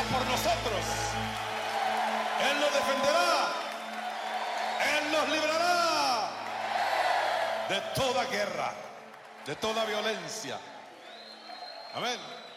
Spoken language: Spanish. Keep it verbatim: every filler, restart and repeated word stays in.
por nosotros. Él nos defenderá. Él nos librará de toda guerra, de toda violencia. Amén.